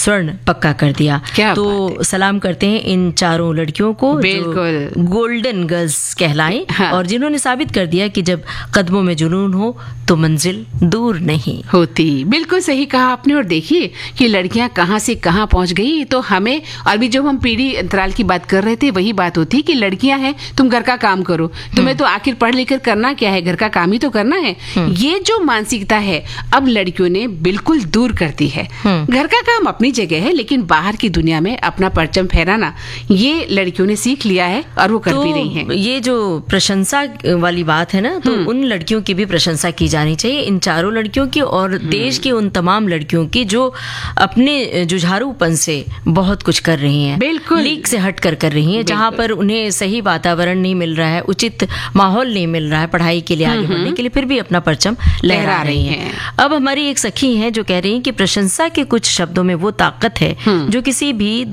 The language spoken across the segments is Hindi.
स्वर्ण पक्का कर दिया। तो सलाम करते हैं इन चारों लड़कियों को जो गोल्डन गर्ल्स कहलाएं। हाँ। और जिन्होंने साबित कर दिया कि जब कदमों में जुनून हो तो मंजिल दूर नहीं होती। बिल्कुल सही कहा आपने। और देखिए कि लड़कियां कहां से कहां पहुंच गई। तो हमें अभी जब हम पीढ़ी अंतराल की बात कर रहे थे वही बात होती कि लड़कियां हैं, तुम घर का काम करो, तुम्हें तो आखिर पढ़ लिखकर करना क्या है, घर का काम ही तो करना है। ये जो मानसिकता है अब लड़कियों ने बिल्कुल दूर कर दी है। घर का काम अपनी जगह है, लेकिन बाहर की दुनिया में अपना परचम फहराना ये लड़कियों ने सीख लिया है और वो कर भी रही हैं। ये जो प्रशंसा वाली बात है ना, तो उन लड़कियों की भी प्रशंसा की जानी चाहिए, इन चारों लड़कियों की और देश की उन तमाम लड़कियों की जो अपने जुझारूपन से बहुत कुछ कर रही हैं, बिल्कुल लीक से हट कर रही हैं। जहां पर उन्हें सही वातावरण नहीं मिल रहा है, उचित माहौल नहीं मिल रहा है पढ़ाई के लिए, आगे बढ़ने के लिए, फिर भी अपना परचम लहरा रही हैं। अब हमारी एक सखी हैं जो कह रही हैं कि प्रशंसा के कुछ शब्दों में वो ताकत है जो किसी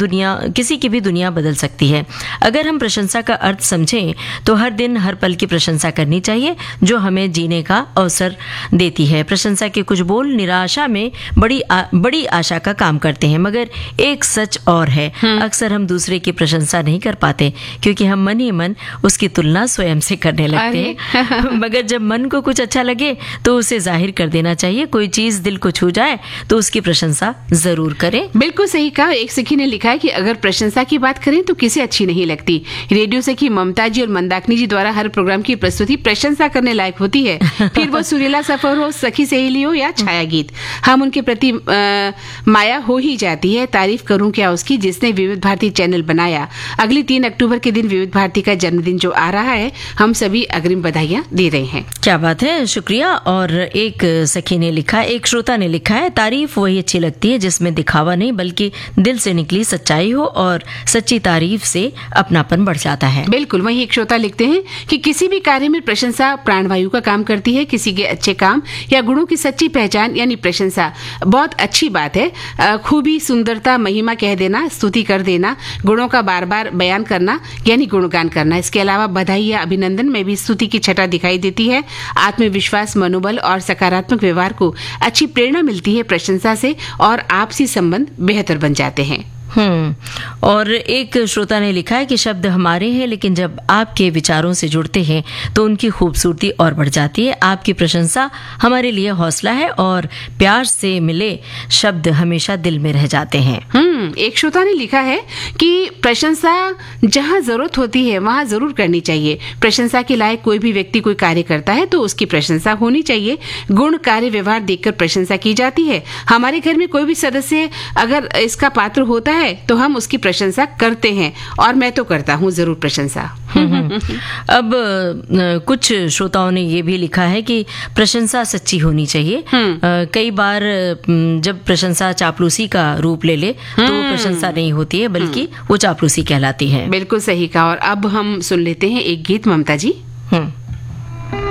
की भी दुनिया बदल सकती है। अगर हम प्रशंसा का अर्थ समझें तो हर दिन हर पल की प्रशंसा करनी चाहिए जो हमें जीने का अवसर देती है। प्रशंसा के कुछ बोल निराशा में बड़ी आशा का काम करते हैं, मगर एक सच और है, अक्सर हम दूसरे की प्रशंसा नहीं कर पाते क्योंकि हम मन ही मन उसकी तुलना स्वयं से करने लगते हैं। मगर जब मन को कुछ अच्छा लगे तो उसे जाहिर कर देना चाहिए। कोई चीज दिल को छू जाए तो उसकी प्रशंसा जरूर करें। बिल्कुल सही कहा। एक सखी ने लिखा है कि अगर प्रशंसा की बात करें तो किसे अच्छी नहीं लगती। रेडियो सखी ममता जी और मंदाकिनी जी द्वारा हर प्रोग्राम की प्रस्तुति प्रशंसा करने लायक होती है, फिर वो सुरीला सफर हो, सखी सहेली हो या छाया गीत, हम उनके प्रति माया हो ही जाती है। तारीफ करूं क्या उसकी जिसने विविध भारती चैनल बनाया। अगली 3 अक्टूबर के दिन विविध भारती का जन्मदिन जो आ रहा है, हम सभी अग्रिम बधाइयां दे रहे हैं। क्या बात है, शुक्रिया। और एक सखी ने लिखा, एक श्रोता ने लिखा है, तारीफ वही अच्छी लगती है जिसमें दिखावा नहीं बल्कि दिल से निकली सच्चाई हो और सच्ची तारीफ से अपनापन बढ़ जाता है। बिल्कुल। वही एक श्रोता लिखते हैं कि किसी भी कार्य में प्रशंसा प्राणवायु का काम करती है। किसी के अच्छे काम या गुणों की सच्ची पहचान यानी प्रशंसा बहुत अच्छी बात है। खूबी, सुंदरता, महिमा कह देना, स्तुति कर देना, गुणों का बार बार बयान करना यानी गुणगान करना। इसके अलावा बधाई या अभिनंदन में भी स्तुति की छटा दिखाई देती है। आत्मविश्वास, मनोबल और सकारात्मक व्यवहार को अच्छी प्रेरणा मिलती है प्रशंसा से और आपसी संबंध बेहतर बन जाते हैं। और एक श्रोता ने लिखा है कि शब्द हमारे हैं लेकिन जब आपके विचारों से जुड़ते हैं तो उनकी खूबसूरती और बढ़ जाती है। आपकी प्रशंसा हमारे लिए हौसला है और प्यार से मिले शब्द हमेशा दिल में रह जाते हैं। एक श्रोता ने लिखा है कि प्रशंसा जहां जरूरत होती है वहां जरूर करनी चाहिए। प्रशंसा के लायक कोई भी व्यक्ति कोई कार्य करता है तो उसकी प्रशंसा होनी चाहिए। गुण, कार्य, व्यवहार देखकर प्रशंसा की जाती है। हमारे घर में कोई भी सदस्य अगर इसका पात्र होता है तो हम उसकी प्रशंसा करते हैं और मैं तो करता हूँ जरूर प्रशंसा। अब कुछ श्रोताओं ने ये भी लिखा है कि प्रशंसा सच्ची होनी चाहिए। कई बार जब प्रशंसा चापलूसी का रूप ले ले तो प्रशंसा नहीं होती है बल्कि वो चापलूसी कहलाती है। बिल्कुल सही कहा। और अब हम सुन लेते हैं एक गीत ममता जी।